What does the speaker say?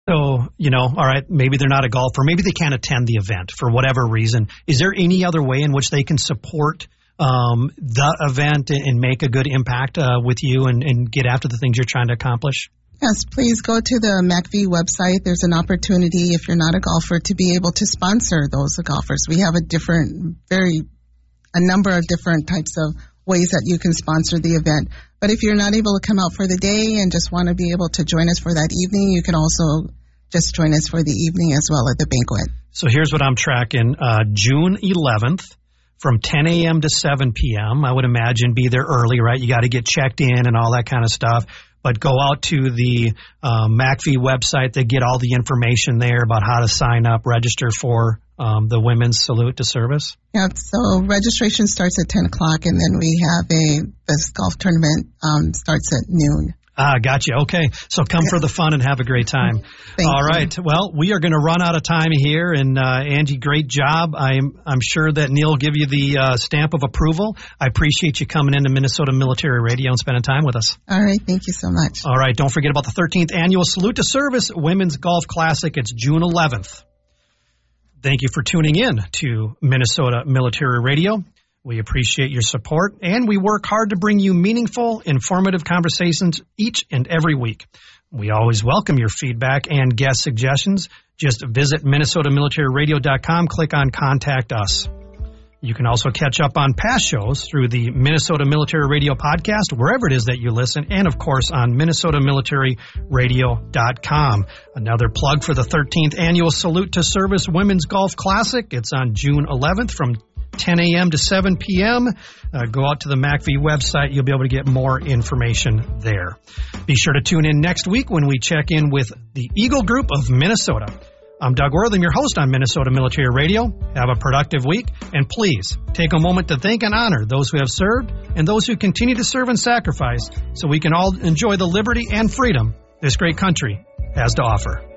So, all right, maybe they're not a golfer. Maybe they can't attend the event for whatever reason. Is there any other way in which they can support the event and make a good impact with you and get after the things you're trying to accomplish? Yes, please go to the MACV website. There's an opportunity, if you're not a golfer, to be able to sponsor those golfers. We have a number of different types of ways that you can sponsor the event. But if you're not able to come out for the day and just want to be able to join us for that evening, you can also just join us for the evening as well at the banquet. So here's what I'm tracking. June 11th from 10 a.m. to 7 p.m. I would imagine be there early, right? You got to get checked in and all that kind of stuff. But go out to the MACV website. They get all the information there about how to sign up, register for the Women's Salute to Service. Yeah, so registration starts at 10 o'clock, and then we have this golf tournament starts at noon. Gotcha. Okay. So come for the fun and have a great time. All right. Well, we are going to run out of time here. And Angie, great job. I'm sure that Neil will give you the stamp of approval. I appreciate you coming into Minnesota Military Radio and spending time with us. All right. Thank you so much. All right. Don't forget about the 13th Annual Salute to Service Women's Golf Classic. It's June 11th. Thank you for tuning in to Minnesota Military Radio. We appreciate your support, and we work hard to bring you meaningful, informative conversations each and every week. We always welcome your feedback and guest suggestions. Just visit MinnesotaMilitaryRadio.com, click on Contact Us. You can also catch up on past shows through the Minnesota Military Radio podcast, wherever it is that you listen, and, of course, on MinnesotaMilitaryRadio.com. Another plug for the 13th Annual Salute to Service Women's Golf Classic. It's on June 11th from 10 a.m. to 7 p.m. Go out to the MACV website. You'll be able to get more information there. Be sure to tune in next week when we check in with the Eagle Group of Minnesota. I'm Doug Wortham, your host on Minnesota Military Radio. Have a productive week, and please take a moment to thank and honor those who have served and those who continue to serve and sacrifice so we can all enjoy the liberty and freedom this great country has to offer.